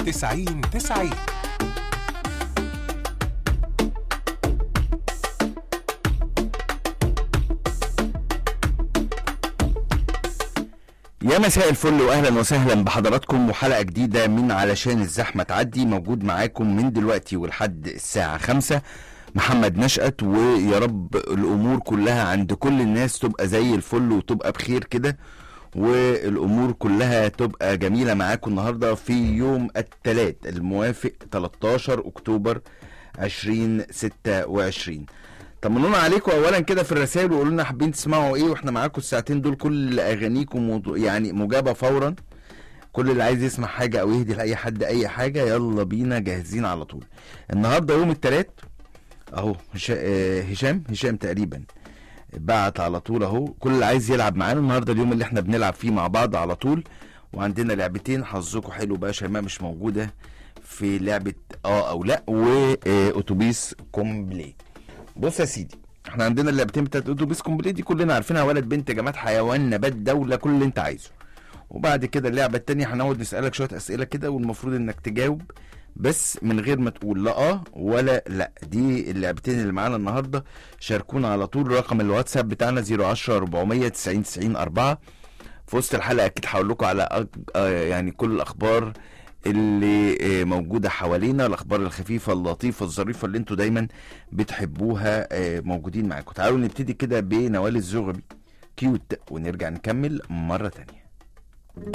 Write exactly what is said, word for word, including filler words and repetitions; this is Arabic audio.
تسعين تسعين. يا مساء الفل واهلا وسهلا بحضراتكم وحلقه جديده من علشان الزحمه تعدي. موجود معاكم من دلوقتي ولحد الساعه خمسة محمد نشأت، ويا رب الامور كلها عند كل الناس تبقى زي الفل وتبقى بخير كده، والامور كلها تبقى جميله معاكم النهارده في يوم الثلاث الموافق تلتاشر اكتوبر ألفين وستة وعشرين. طمنونا عليكم اولا كده في الرسائل وقولوا لنا حابين تسمعوا ايه، واحنا معاكم الساعتين دول كل اغانيكم يعني مجابه فورا. كل اللي عايز يسمع حاجه او يهدي لاي حد اي حاجه يلا بينا جاهزين على طول. النهارده يوم الثلاث اهو، هشام هشام تقريبا بعت على طول اهو، كل اللي عايز يلعب معانا النهارده اليوم اللي احنا بنلعب فيه مع بعض على طول، وعندنا لعبتين حظكم حلو بقى. شيماء مش موجوده في لعبه اه او لا، واتوبيس كومبلي. بص يا سيدي، احنا عندنا اللعبتين بتاعت اتوبيس كومبليت دي كلنا عارفينها، ولد بنت جماد حيوان نبات دوله، كل اللي انت عايزه. وبعد كده اللعبه التانية هنقعد نسالك شويه اسئله كده، والمفروض انك تجاوب بس من غير ما تقول لا اه ولا لا. دي اللعبتين اللي معانا النهارده. شاركونا على طول، رقم الواتساب بتاعنا صفر عشرة أربعمية تسعين تسعين أربعة. في وسط الحلقه اكيد هقول لكم على أج... آه يعني كل الاخبار اللي موجودة حوالينا، الأخبار الخفيفة اللطيفة الظريفة اللي انتوا دايما بتحبوها موجودين معاكم. تعالوا نبتدي كده بنوال الزغبي كيوت ونرجع نكمل مرة تانية.